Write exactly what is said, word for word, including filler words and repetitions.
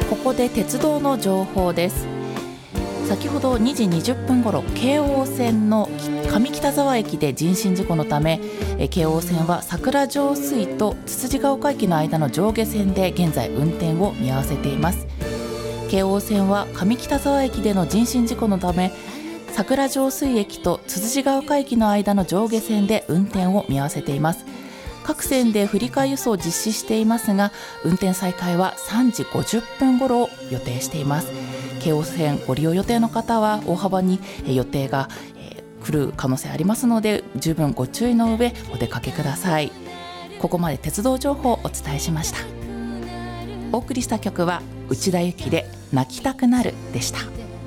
ここで鉄道の情報です。先ほどにじにじゅっぷんごろ、京王線の上北沢駅で人身事故のため、京王線は桜上水とつつじが丘駅の間の上下線で現在運転を見合わせています。京王線は上北沢駅での人身事故のため、桜上水駅とつつじが丘駅の間の上下線で運転を見合わせています。各線で振り替え輸送を実施していますが、運転再開はさんじごじゅっぷんごろを予定しています。京王線ご利用予定の方は大幅に予定が来る可能性ありますので、十分ご注意の上お出かけください。ここまで鉄道情報をお伝えしました。お送りした曲は内田有紀で泣きたくなるでした。